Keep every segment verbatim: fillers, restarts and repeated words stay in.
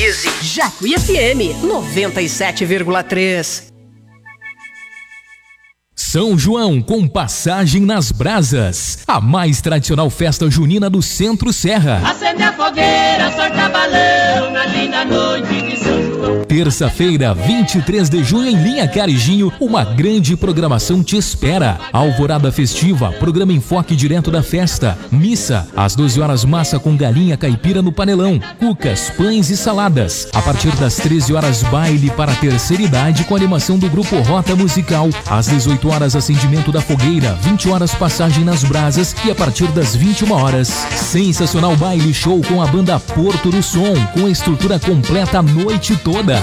Sintonize Jacuí F M noventa e sete vírgula três. São João com passagem nas brasas, a mais tradicional festa junina do Centro-Serra. Acende a fogueira, solta balão na linda noite de São João. Terça-feira, vinte e três de junho, em Linha Carijinho, uma grande programação te espera. Alvorada festiva, programa enfoque direto da festa, missa, às doze horas massa com galinha caipira no panelão, cucas, pães e saladas. A partir das treze horas, baile para a terceira idade com animação do grupo Rota Musical. Às dezoito horas, acendimento da fogueira, vinte horas passagem nas brasas e a partir das vinte e uma horas, sensacional baile show com a banda Porto do Som, com a estrutura completa a noite toda.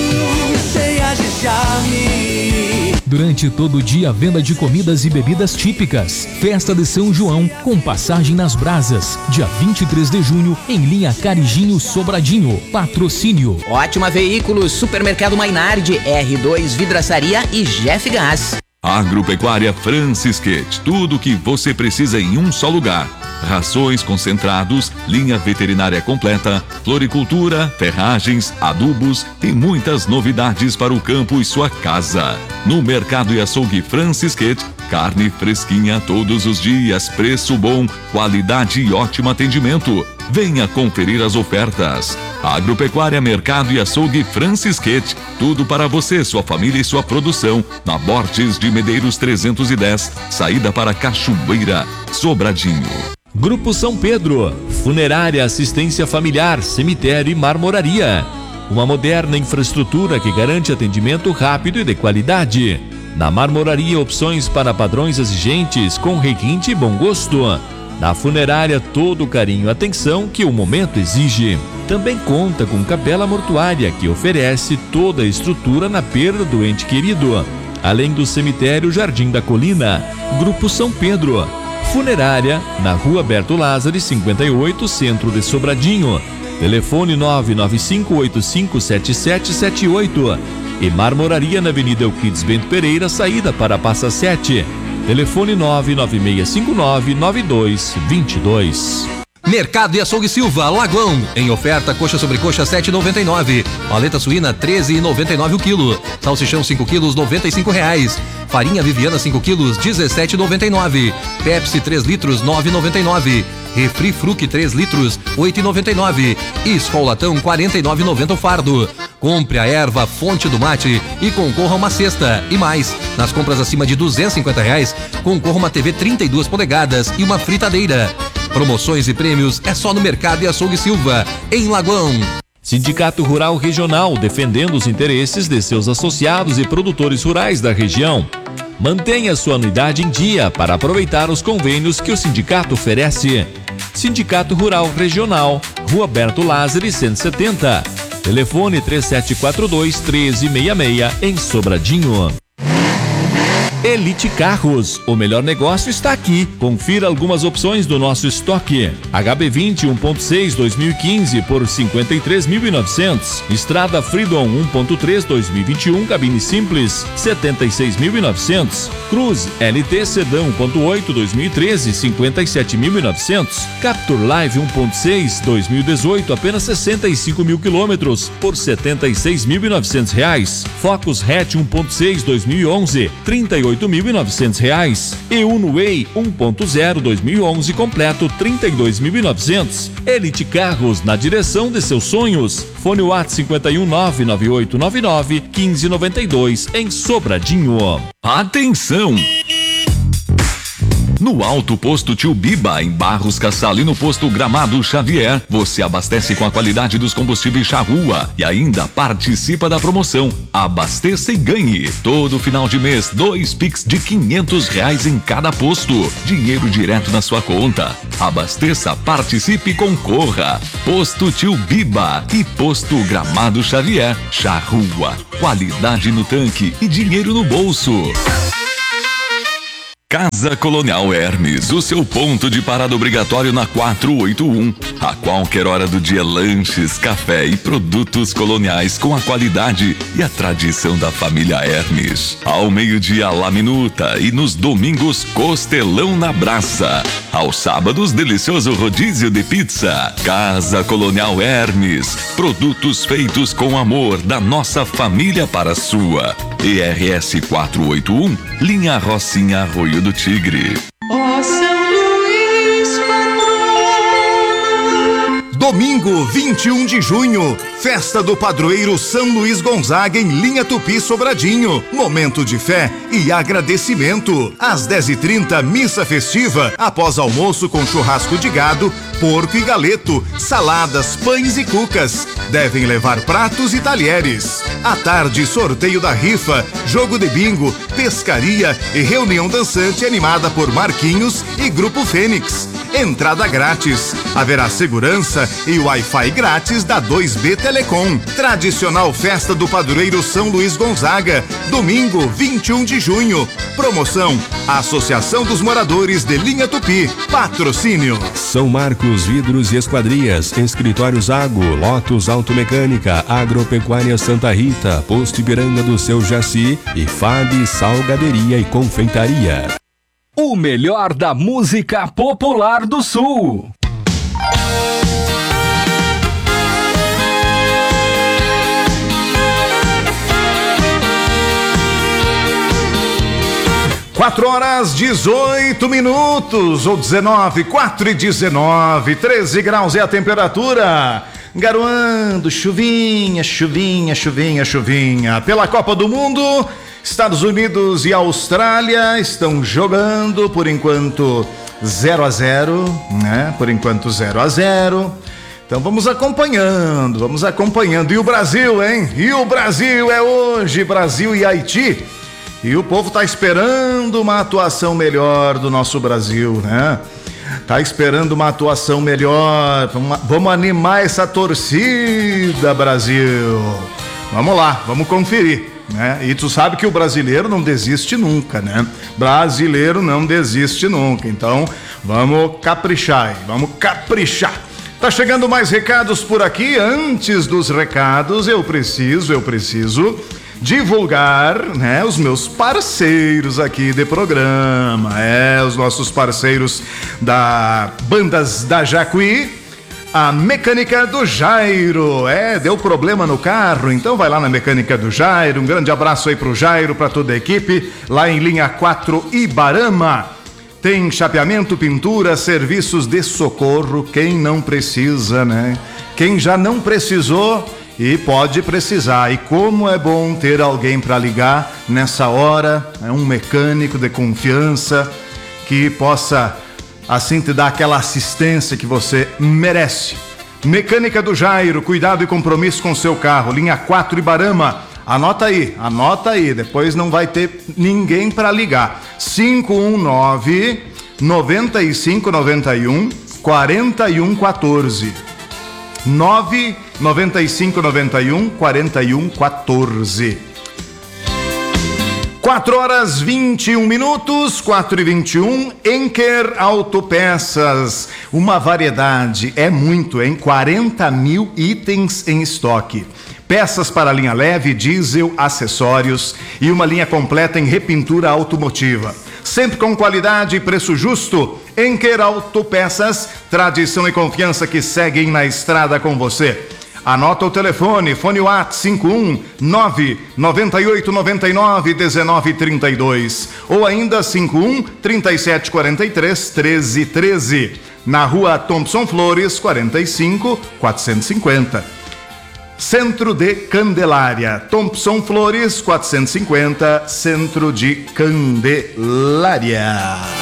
Durante todo o dia, venda de comidas e bebidas típicas. Festa de São João com passagem nas brasas, dia vinte e três de junho, em Linha Carijinho, Sobradinho. Patrocínio Ótima Veículos, Supermercado Mainardi, R dois Vidraçaria e Jeff Gás. Agropecuária Francisquete, tudo o que você precisa em um só lugar. Rações concentrados, linha veterinária completa, floricultura, ferragens, adubos e muitas novidades para o campo e sua casa. No Mercado e Açougue Francisquete, carne fresquinha todos os dias, preço bom, qualidade e ótimo atendimento. Venha conferir as ofertas. Agropecuária, Mercado e Açougue Francisquete, tudo para você, sua família e sua produção. Na Borges de Medeiros trezentos e dez, saída para Cachoeira, Sobradinho. Grupo São Pedro, funerária, assistência familiar, cemitério e marmoraria. Uma moderna infraestrutura que garante atendimento rápido e de qualidade. Na marmoraria, opções para padrões exigentes com requinte e bom gosto. Na funerária, todo o carinho e atenção que o momento exige. Também conta com capela mortuária, que oferece toda a estrutura na perda do ente querido. Além do cemitério Jardim da Colina. Grupo São Pedro. Funerária, na Rua Berto Lázaro, cinquenta e oito, Centro de Sobradinho. Telefone nove nove cinco oito cinco sete sete sete oito. E marmoraria na Avenida Euclides Bento Pereira, saída para Passa Sete. Telefone nove nove seis cinco nove nove dois dois dois. Mercado e Açougue Silva, Lagoão. Em oferta, coxa sobre coxa sete reais e noventa e nove centavos. Paleta suína treze reais e noventa e nove centavos o quilo. Salsichão cinco quilos, noventa e cinco reais. Farinha Viviana cinco quilos, dezessete reais e noventa e nove centavos. Pepsi três litros, nove reais e noventa e nove centavos. Refri Fruc três litros, oito reais e noventa e nove centavos. E Skol Latão quarenta e nove reais e noventa centavos o fardo. Compre a erva Fonte do Mate e concorra a uma cesta. E mais, nas compras acima de duzentos e cinquenta reais, concorra a uma T V trinta e duas polegadas e uma fritadeira. Promoções e prêmios é só no Mercado e Açougue Silva, em Lagoão. Sindicato Rural Regional, defendendo os interesses de seus associados e produtores rurais da região. Mantenha sua anuidade em dia para aproveitar os convênios que o sindicato oferece. Sindicato Rural Regional, Rua Berto Lázaro, cento e setenta. Telefone três sete quatro dois, um três seis seis, em Sobradinho. Elite Carros, o melhor negócio está aqui. Confira algumas opções do nosso estoque. H B vinte um ponto seis dois mil e quinze por cinquenta e três mil e novecentos. Estrada Freedom um ponto três dois mil e vinte e um, cabine simples, setenta e seis mil e novecentos. Cruz L T Sedã um ponto oito dois mil e treze, cinquenta e sete mil e novecentos. Captur Live um ponto seis dois mil e dezoito, apenas sessenta e cinco mil quilômetros por setenta e seis mil e novecentos reais. Focus Hatch um ponto seis dois mil e onze, trinta e oito mil e novecentos reais. E Uno Way um ponto zero dois mil e onze completo, trinta e dois mil e novecentos. Elite Carros, na direção de seus sonhos. Fone WhatsApp cinquenta e um nove nove oito nove nove um cinco nove dois, em Sobradinho. Atenção! No Alto Posto Tio Biba, em Barros Cassal, e no Posto Gramado Xavier, você abastece com a qualidade dos combustíveis Charrua e ainda participa da promoção Abasteça e Ganhe. Todo final de mês, dois Pix de quinhentos reais em cada posto. Dinheiro direto na sua conta. Abasteça, participe e concorra. Posto Tio Biba e Posto Gramado Xavier. Charrua, qualidade no tanque e dinheiro no bolso. Casa Colonial Hermes, o seu ponto de parada obrigatório na quatrocentos e oitenta e um. A qualquer hora do dia, lanches, café e produtos coloniais com a qualidade e a tradição da família Hermes. Ao meio-dia, La Minuta, e nos domingos, Costelão na Braça. Aos sábados, delicioso rodízio de pizza. Casa Colonial Hermes. Produtos feitos com amor da nossa família para a sua. E R S quatrocentos e oitenta e um, linha Rocinha Arroio do Tigre. Ó São Luís, patrão. Domingo, vinte e um de junho, festa do padroeiro São Luís Gonzaga em Linha Tupi Sobradinho. Momento de fé e agradecimento. Às dez e trinta, missa festiva. Após almoço com churrasco de gado, porco e galeto, saladas, pães e cucas. Devem levar pratos e talheres. À tarde, sorteio da rifa, jogo de bingo, pescaria e reunião dançante animada por Marquinhos e Grupo Fênix. Entrada grátis. Haverá segurança e Wi-Fi grátis da dois B Telecom. Tradicional festa do padroeiro São Luís Gonzaga. Domingo, vinte e um de junho. Promoção: Associação dos Moradores de Linha Tupi. Patrocínio: São Marcos Vidros e Esquadrias, Escritório Zago, Lotus Automecânica, Agropecuária Santa Rita, Posto Ibiranga do Seu Jaci e Fab Salgaderia e Confeitaria. O melhor da música popular do Sul. Quatro horas, dezoito minutos, ou dezenove, quatro e dezenove, treze graus é a temperatura. Garoando, chuvinha, chuvinha, chuvinha, chuvinha. Pela Copa do Mundo, Estados Unidos e Austrália estão jogando, por enquanto zero a zero, né? Por enquanto zero a zero. Então vamos acompanhando, vamos acompanhando. E o Brasil, hein? E o Brasil é hoje, Brasil e Haiti. E o povo tá esperando uma atuação melhor do nosso Brasil, né? Tá esperando uma atuação melhor. Vamos, vamos animar essa torcida, Brasil. Vamos lá, vamos conferir, né? E tu sabe que o brasileiro não desiste nunca, né? Brasileiro não desiste nunca. Então, vamos caprichar aí, vamos caprichar. Tá chegando mais recados por aqui. Antes dos recados, eu preciso, eu preciso divulgar, né, os meus parceiros aqui de programa, é, os nossos parceiros da Bandas da Jacuí, a Mecânica do Jairo. É, deu problema no carro, então vai lá na Mecânica do Jairo. Um grande abraço aí pro Jairo, pra toda a equipe, lá em linha quatro Ibarama. Tem chapeamento, pintura, serviços de socorro, quem não precisa, né? Quem já não precisou e pode precisar. E como é bom ter alguém para ligar nessa hora, é um mecânico de confiança que possa assim te dar aquela assistência que você merece. Mecânica do Jairo, cuidado e compromisso com seu carro, linha quatro Ibarama. Anota aí, anota aí, depois não vai ter ninguém para ligar. cinco um nove, nove cinco nove um, quatro um um quatro. nove nove cinco nove um, quatro um um quatro. quatro horas vinte e um minutos, quatro e vinte e um. Enker Autopeças, uma variedade, é muito, hein? quarenta mil itens em estoque. Peças para linha leve, diesel, acessórios e uma linha completa em repintura automotiva. Sempre com qualidade e preço justo. Enker Autopeças, tradição e confiança que seguem na estrada com você. Anota o telefone, fone WhatsApp cinco um nove, nove oito nove nove, um nove três dois ou ainda cinco um, trinta e sete, quarenta e três, treze e treze. Na rua Thompson Flores, quarenta e cinco, quatrocentos e cinquenta. Centro de Candelária, Thompson Flores, quatrocentos e cinquenta, Centro de Candelária.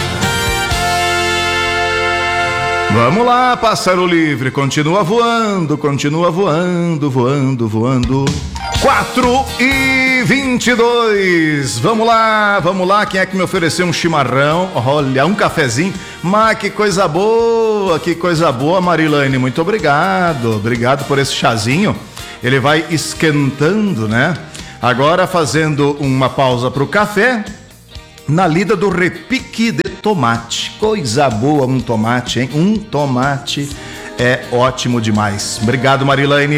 Vamos lá, pássaro livre, continua voando, continua voando, voando, voando. quatro e vinte e dois, vamos lá, vamos lá, quem é que me ofereceu um chimarrão? Olha, um cafezinho, mas que coisa boa, que coisa boa, Marilane, muito obrigado, obrigado por esse chazinho. Ele vai esquentando, né? Agora fazendo uma pausa para o café, na lida do repique de tomate. Coisa boa um tomate, hein? Um tomate é ótimo demais. Obrigado, Marilane.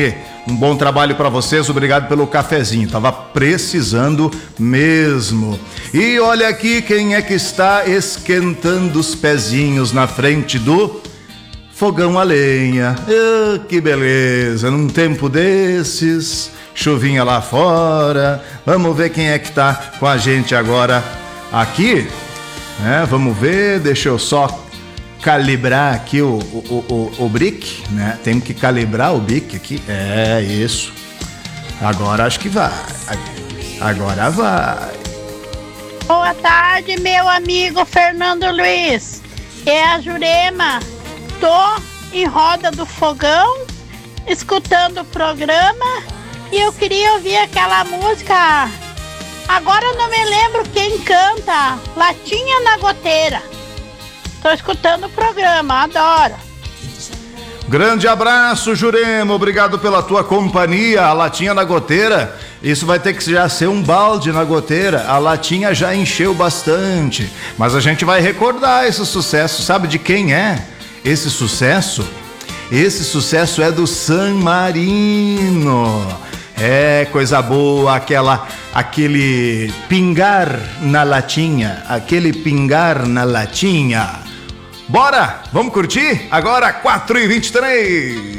Um bom trabalho para vocês, obrigado pelo cafezinho, tava precisando mesmo. E olha aqui quem é que está esquentando os pezinhos na frente do fogão a lenha. Oh, que beleza, num tempo desses, chuvinha lá fora. Vamos ver quem é que tá com a gente agora aqui, né? Vamos ver, deixa eu só calibrar aqui o, o, o, o brick, né? Tem que calibrar o brick aqui. É isso. Agora acho que vai. Agora vai. Boa tarde, meu amigo Fernando Luiz. É a Jurema. Tô em roda do fogão, escutando o programa, e eu queria ouvir aquela música. Agora eu não me lembro quem canta. Latinha na Goteira. Tô escutando o programa, adoro. Grande abraço, Jurema, obrigado pela tua companhia. A latinha na goteira, isso vai ter que já ser um balde na goteira. A latinha já encheu bastante, mas a gente vai recordar esse sucesso. Sabe de quem é esse sucesso? Esse sucesso é do San Marino. É, coisa boa, aquela, aquele pingar na latinha, aquele pingar na latinha. Bora, vamos curtir? Agora quatro e vinte e três.